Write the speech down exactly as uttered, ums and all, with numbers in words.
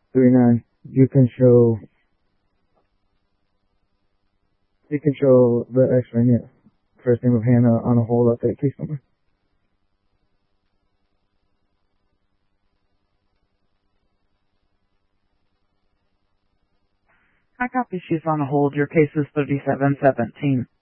three nine. You can show, you can show the X-ray, yeah. First name of Hannah on a hold at that case number. I copy. She's on a hold. Your case is thirty-seven seventeen.